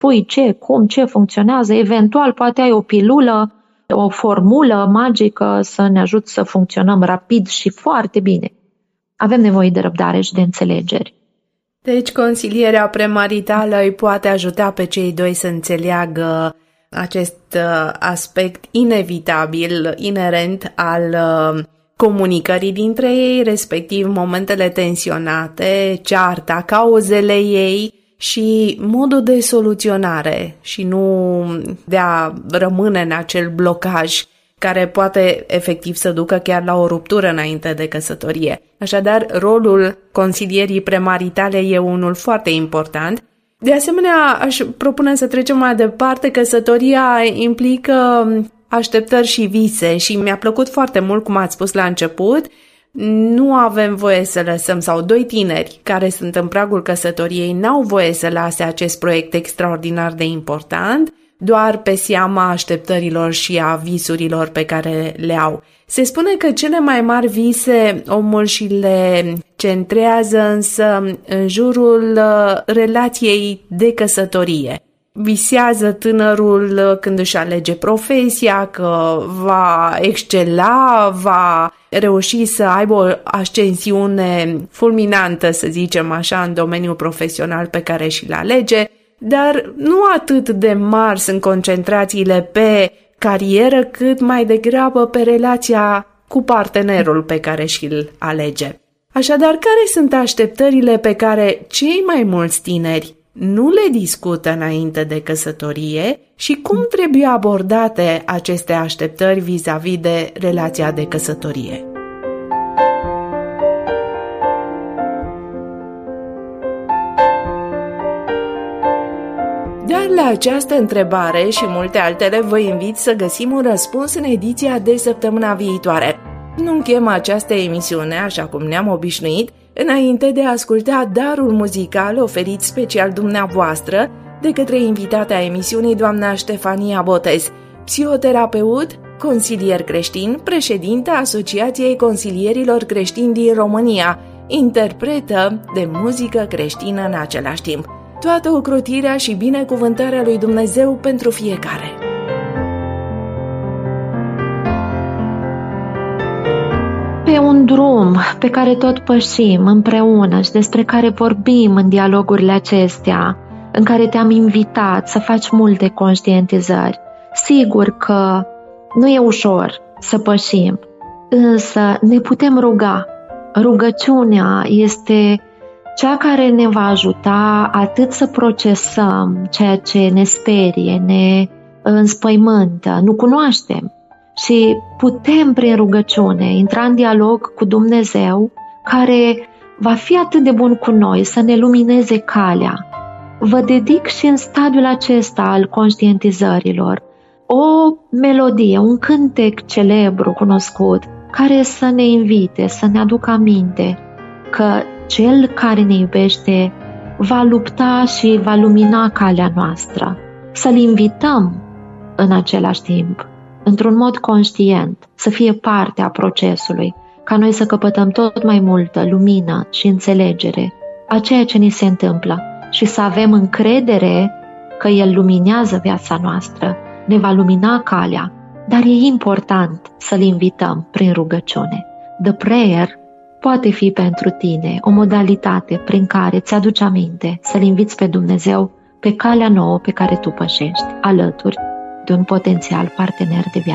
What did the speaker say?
spui ce funcționează, eventual poate ai o pilulă, o formulă magică să ne ajute să funcționăm rapid și foarte bine. Avem nevoie de răbdare și de înțelegeri. Deci consilierea premaritală îi poate ajuta pe cei doi să înțeleagă acest aspect inevitabil, inerent al comunicării dintre ei, respectiv momentele tensionate, cearta, cauzele ei și modul de soluționare și nu de a rămâne în acel blocaj care poate efectiv să ducă chiar la o ruptură înainte de căsătorie. Așadar, rolul consilierii premaritale e unul foarte important. De asemenea, aș propune să trecem mai departe. Căsătoria implică așteptări și vise și mi-a plăcut foarte mult cum ați spus la început. Nu avem voie să lăsăm, sau doi tineri care sunt în pragul căsătoriei n-au voie să lase acest proiect extraordinar de important doar pe seama așteptărilor și a visurilor pe care le au. Se spune că cele mai mari vise omul și le centrează însă în jurul relației de căsătorie. Visează tânărul când își alege profesia, că va excela, va reuși să aibă o ascensiune fulminantă, să zicem așa, în domeniul profesional pe care și-l alege, dar nu atât de mari sunt concentrațiile pe carieră, cât mai degrabă pe relația cu partenerul pe care și-l alege. Așadar, care sunt așteptările pe care cei mai mulți tineri nu le discută înainte de căsătorie și cum trebuie abordate aceste așteptări vis-a-vis de relația de căsătorie? Dar la această întrebare și multe altele vă invit să găsim un răspuns în ediția de săptămâna viitoare. Nu închem această emisiune așa cum ne-am obișnuit, înainte de a asculta darul muzical oferit special dumneavoastră de către invitata emisiunii, doamna Ștefania Botez, psihoterapeut, consilier creștin, președinta Asociației Consilierilor Creștini din România, interpretă de muzică creștină în același timp. Toată ocrotirea și binecuvântarea lui Dumnezeu pentru fiecare. Pe un drum pe care tot pășim împreună și despre care vorbim în dialogurile acestea, în care te-am invitat să faci multe conștientizări, sigur că nu e ușor să pășim, însă ne putem ruga. Rugăciunea este cea care ne va ajuta atât să procesăm ceea ce ne sperie, ne înspăimântă, nu cunoaștem. Și putem prin rugăciune intra în dialog cu Dumnezeu, care va fi atât de bun cu noi să ne lumineze calea. Vă dedic și în stadiul acesta al conștientizărilor o melodie, un cântec celebru, cunoscut, care să ne invite, să ne aducă aminte că Cel care ne iubește va lupta și va lumina calea noastră. Să-L invităm în același timp, într-un mod conștient, să fie parte a procesului, ca noi să căpătăm tot mai multă lumină și înțelegere a ceea ce ni se întâmplă și să avem încredere că El luminează viața noastră, ne va lumina calea, dar e important să-L invităm prin rugăciune. The prayer poate fi pentru tine o modalitate prin care îți aduci aminte să-L inviți pe Dumnezeu pe calea nouă pe care tu pășești, alături de un potențial partener de viață.